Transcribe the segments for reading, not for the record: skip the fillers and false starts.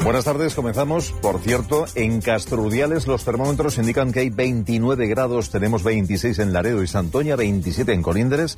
Buenas tardes, comenzamos. Por cierto, en Castrurdiales los termómetros indican que hay 29 grados, tenemos 26 en Laredo y Santoña, 27 en Colindres,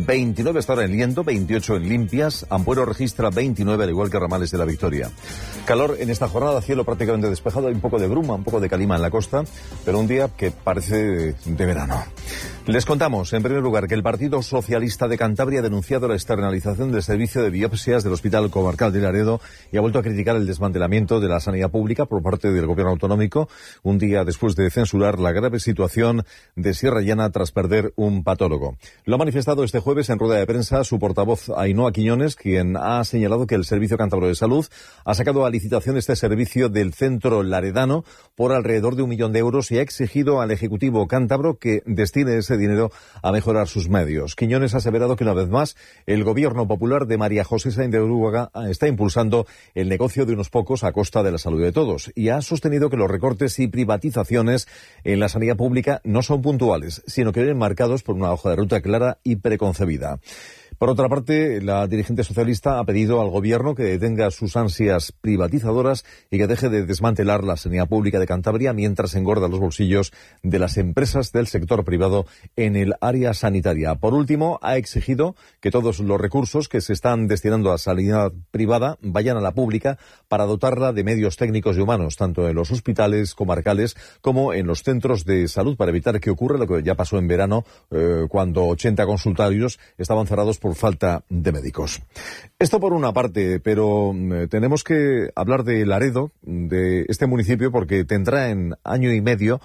29 está ahora en Liendo, 28 en Limpias, Ampuero registra 29, al igual que Ramales de la Victoria. Calor en esta jornada, cielo prácticamente despejado, hay un poco de bruma, un poco de calima en la costa, pero un día que parece de verano. Les contamos, en primer lugar, que el Partido Socialista de Cantabria ha denunciado la externalización del servicio de biopsias del Hospital Comarcal de Laredo y ha vuelto a criticar el desmantelamiento de la sanidad pública por parte del gobierno autonómico, un día después de censurar la grave situación de Sierra Llana tras perder un patólogo. Lo ha manifestado este jueves en rueda de prensa su portavoz Ainhoa Quiñones, quien ha señalado que el Servicio Cántabro de Salud ha sacado a licitación este servicio del centro laredano por alrededor de 1 millón de euros y ha exigido al Ejecutivo cántabro que destine ese dinero a mejorar sus medios. Quiñones ha aseverado que una vez más el gobierno popular de María José Sainz de Buruaga está impulsando el negocio de unos pocos a costa de la salud de todos, y ha sostenido que los recortes y privatizaciones en la sanidad pública no son puntuales, sino que vienen marcados por una hoja de ruta clara y preconcebida. Por otra parte, la dirigente socialista ha pedido al gobierno que detenga sus ansias privatizadoras y que deje de desmantelar la sanidad pública de Cantabria mientras engorda los bolsillos de las empresas del sector privado en el área sanitaria. Por último, ha exigido que todos los recursos que se están destinando a sanidad privada vayan a la pública para dotarla de medios técnicos y humanos, tanto en los hospitales comarcales como en los centros de salud, para evitar que ocurra lo que ya pasó en verano, cuando 80 consultorios estaban cerrados por falta de médicos. Esto por una parte, pero tenemos que hablar de Laredo, de este municipio, porque tendrá en año y medio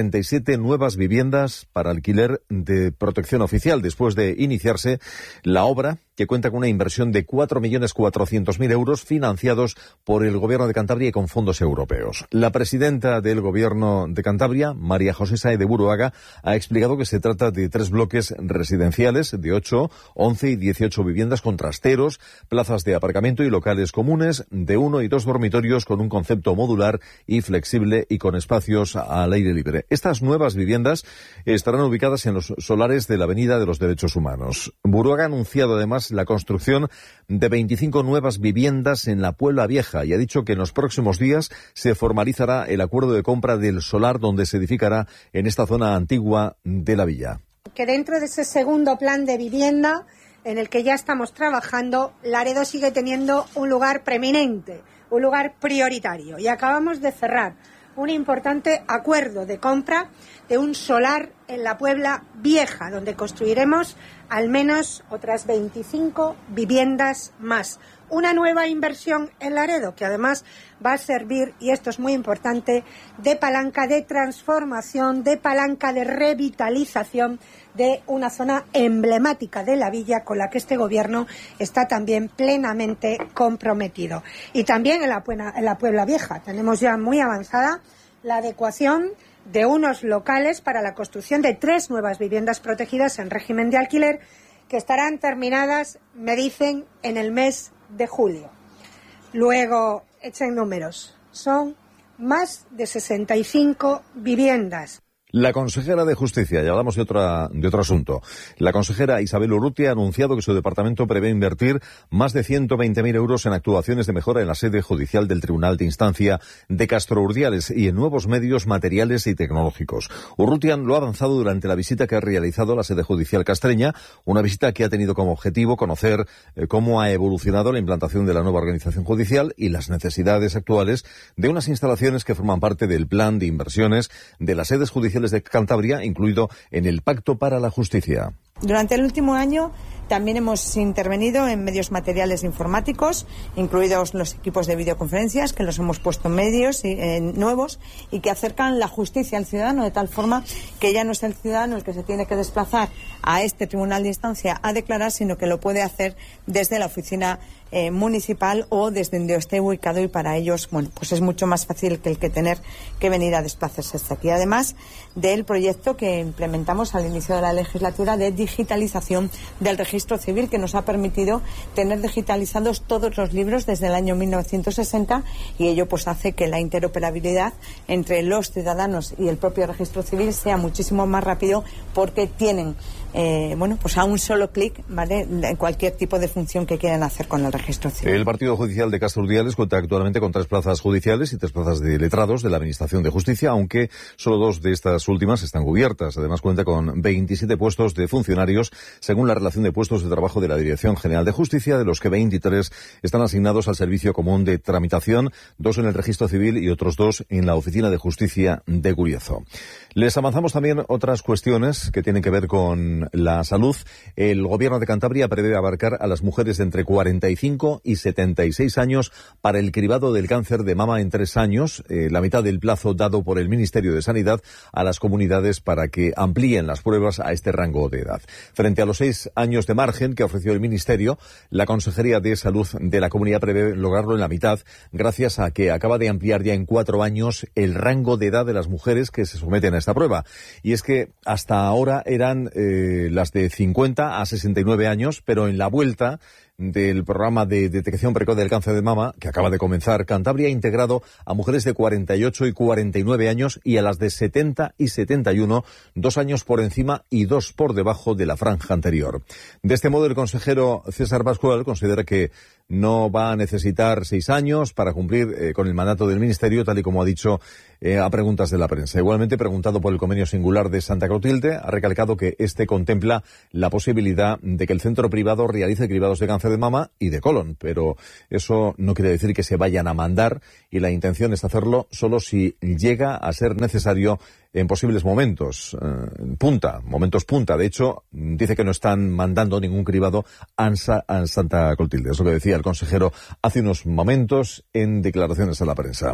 37 nuevas viviendas para alquiler de protección oficial, después de iniciarse la obra, que cuenta con una inversión de 4.400.000 euros financiados por el Gobierno de Cantabria y con fondos europeos. La presidenta del Gobierno de Cantabria, María José Sainz de Buruaga, ha explicado que se trata de 3 bloques residenciales de 8, 11 y 18 viviendas con trasteros, plazas de aparcamiento y locales comunes de 1 y 2 dormitorios con un concepto modular y flexible y con espacios al aire libre. Estas nuevas viviendas estarán ubicadas en los solares de la Avenida de los Derechos Humanos. Buruaga ha anunciado además la construcción de 25 nuevas viviendas en la Puebla Vieja y ha dicho que en los próximos días se formalizará el acuerdo de compra del solar donde se edificará en esta zona antigua de la villa. Que dentro de ese segundo plan de vivienda en el que ya estamos trabajando, Laredo sigue teniendo un lugar preeminente, un lugar prioritario, y acabamos de cerrar un importante acuerdo de compra de un solar en la Puebla Vieja, donde construiremos al menos otras 25 viviendas más. Una nueva inversión en Laredo que además va a servir, y esto es muy importante, de palanca de transformación, de palanca de revitalización de una zona emblemática de la villa con la que este gobierno está también plenamente comprometido. Y también en la Puebla Vieja tenemos ya muy avanzada la adecuación de unos locales para la construcción de 3 nuevas viviendas protegidas en régimen de alquiler que estarán terminadas, me dicen, en el mes de julio. Luego, echen números, son más de 65 viviendas. La consejera de Justicia, ya hablamos de otro asunto. La consejera Isabel Urrutia ha anunciado que su departamento prevé invertir más de 120.000 euros en actuaciones de mejora en la sede judicial del Tribunal de Instancia de Castrurdiales y en nuevos medios materiales y tecnológicos. Urrutia lo ha avanzado durante la visita que ha realizado a la sede judicial castreña, una visita que ha tenido como objetivo conocer cómo ha evolucionado la implantación de la nueva organización judicial y las necesidades actuales de unas instalaciones que forman parte del plan de inversiones de las sedes judiciales de Cantabria, incluido en el Pacto para la Justicia. Durante el último año también hemos intervenido en medios materiales informáticos, incluidos los equipos de videoconferencias, que los hemos puesto en medios nuevos y que acercan la justicia al ciudadano, de tal forma que ya no es el ciudadano el que se tiene que desplazar a este tribunal de instancia a declarar, sino que lo puede hacer desde la oficina municipal o desde donde esté ubicado, y para ellos, bueno, pues es mucho más fácil que el que tener que venir a desplazarse hasta aquí. Además del proyecto que implementamos al inicio de la legislatura de digitalización del registro civil, que nos ha permitido tener digitalizados todos los libros desde el año 1960, y ello pues hace que la interoperabilidad entre los ciudadanos y el propio registro civil sea muchísimo más rápido, porque tienen pues a un solo clic, ¿vale?, en cualquier tipo de función que quieran hacer con el registro civil. El Partido Judicial de Castro Urdiales cuenta actualmente con 3 plazas judiciales y 3 plazas de letrados de la Administración de Justicia, aunque solo 2 de estas últimas están cubiertas. Además cuenta con 27 puestos de funcionarios según la relación de puestos de trabajo de la Dirección General de Justicia, de los que 23 están asignados al Servicio Común de Tramitación, 2 en el Registro Civil y otros 2 en la Oficina de Justicia de Guriezo. Les avanzamos también otras cuestiones que tienen que ver con la salud. El Gobierno de Cantabria prevé abarcar a las mujeres de entre 45 y 76 años para el cribado del cáncer de mama en 3 años, la mitad del plazo dado por el Ministerio de Sanidad a las comunidades para que amplíen las pruebas a este rango de edad. Frente a los 6 años de margen que ofreció el Ministerio, la Consejería de Salud de la Comunidad prevé lograrlo en la mitad, gracias a que acaba de ampliar ya en 4 años el rango de edad de las mujeres que se someten a esta prueba. Y es que hasta ahora eran las de 50 a 69 años, pero en la vuelta del programa de detección precoz del cáncer de mama, que acaba de comenzar, Cantabria ha integrado a mujeres de 48 y 49 años y a las de 70 y 71, 2 años por encima y 2 por debajo de la franja anterior. De este modo, el consejero César Pascual considera que no va a necesitar 6 años para cumplir con el mandato del Ministerio, tal y como ha dicho a preguntas de la prensa. Igualmente, preguntado por el convenio singular de Santa Clotilde, ha recalcado que este contempla la posibilidad de que el centro privado realice cribados de cáncer de mama y de colon, pero eso no quiere decir que se vayan a mandar, y la intención es hacerlo solo si llega a ser necesario en posibles momentos momentos punta. De hecho, dice que no están mandando ningún cribado a Santa Clotilde. Es lo que decía el consejero hace unos momentos en declaraciones a la prensa.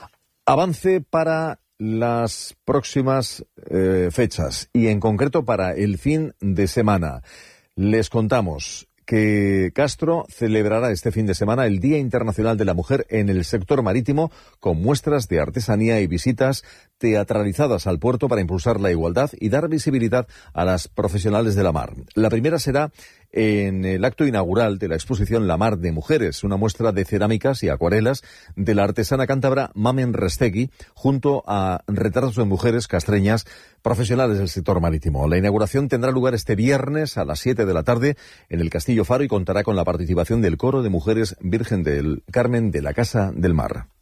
Avance para las próximas fechas y en concreto para el fin de semana. Les contamos que Castro celebrará este fin de semana el Día Internacional de la Mujer en el sector marítimo, con muestras de artesanía y visitas teatralizadas al puerto para impulsar la igualdad y dar visibilidad a las profesionales de la mar. La primera será en el acto inaugural de la exposición La Mar de Mujeres, una muestra de cerámicas y acuarelas de la artesana cántabra Mamen Restegui, junto a retratos de mujeres castreñas profesionales del sector marítimo. La inauguración tendrá lugar este viernes a las 7 de la tarde en el Castillo Faro y contará con la participación del Coro de Mujeres Virgen del Carmen de la Casa del Mar.